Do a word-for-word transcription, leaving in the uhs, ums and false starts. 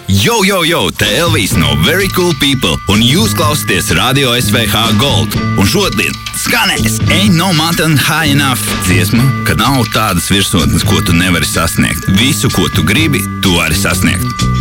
Jo, jo, jo, te Elvijs no Very Cool People, un jūs klausāties Radio S V H Gold. Un šodien skanēs Ain't No Mountain High Enough dziesma, ka nav tādas virsotnes, ko tu nevari sasniegt. Visu, ko tu gribi, tu vari sasniegt.